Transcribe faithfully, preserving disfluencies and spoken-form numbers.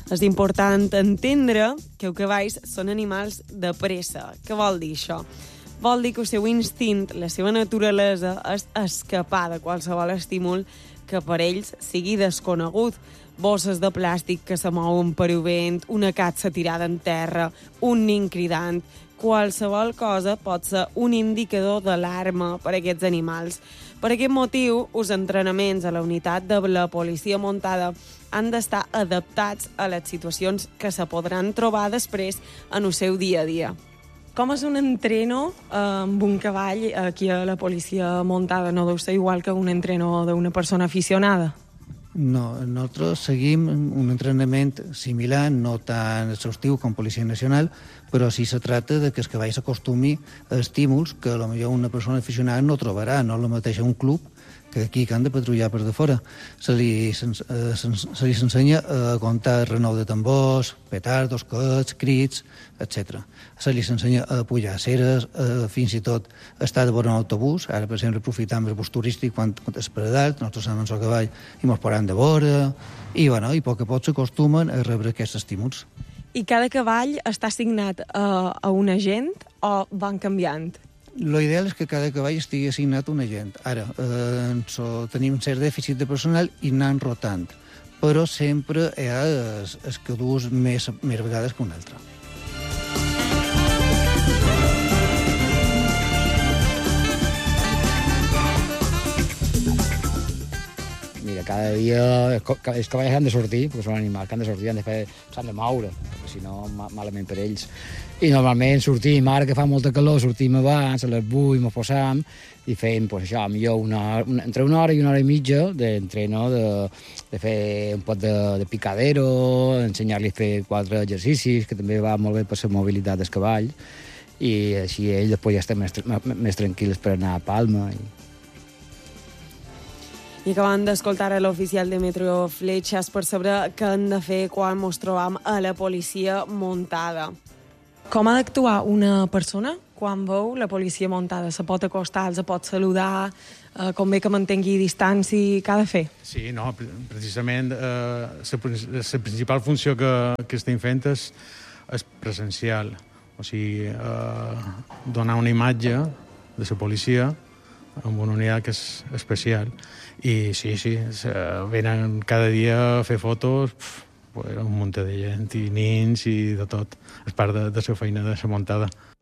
És important entendre que els cavalls són animals de pressa. Què vol dir això? Vol dir que el seu instint, la seva naturalesa, és escapar de qualsevol estímul que per ells sigui desconegut. Bosses de plàstic que se mouen per el vent, una catxa tirada en terra, un nin cridant. Qualsevol cosa pot ser un indicador d'alarma per a aquests animals. Per aquest motiu, els entrenaments a la unitat de la policia montada han d'estar adaptats a les situacions que se podran trobar després en el seu dia a dia. Com és un entreno eh, amb un cavall aquí a la policia montada? No deu ser igual que un entreno d'una persona aficionada? No, nosaltres seguim un entrenament similar, no tan exhaustiu com Policia Nacional, però sí se tracta de que el cavall s'acostumi a estímuls que potser una persona aficionada no trobarà, no la mateixa un club que aquí que han de patrullar per de fora. Se li, se, se, se li s'ensenya a comptar renou de tambors, petardos, coets, crits, etcètera. Se li s'ensenya a pujar ceres, a, fins i tot estar de vora un autobús. Ara, per exemple, aprofitam el bus turístic quan, quan és per edat, nosaltres anem al cavall i mos param de vora, i, bueno, i a poc a poc s'acostumen a rebre aquests estímuls. I cada cavall està assignat a, a un agent o van canviant? L'ideal és que cada cavall estigui assignat a un agent. Ara, eh, so, tenim un cert dèficit de personal i anant rotant, però sempre hi ha els, els que dus més, més vegades que un altre. Mira, cada dia els cavalls han de sortir, perquè són animals que han de sortir, han de fer, s'han de moure, perquè si no, malament per ells. I normalment sortim, ara que fa molta calor, sortim abans, a les vuit, mos posam, i fem, pues, això, millor una, una, entre una hora i una hora i mitja d'entreno, de, de fer un pot de, de picadero, ensenyar-li a fer quatre exercicis, que també va molt bé per la mobilitat del cavall, i així ells després ja estan més, més tranquils per anar a Palma. I... I acabant d'escoltar a l'oficial de Metro Fletxes per saber què hem de fer quan ens trobam a la policia montada. Com ha d'actuar una persona quan veu la policia montada? Se pot acostar, se pot saludar, eh, convé que mantengui distància, què ha de fer? Sí, no, precisament eh, la principal funció que, que estem fent és, és presencial. O sigui, eh, donar una imatge de la policia amb una unitat que és especial. I sí, sí, venen cada dia a fer fotos, pf, un munt de gent, i nins, i de tot. És part de, de la feina de la montada.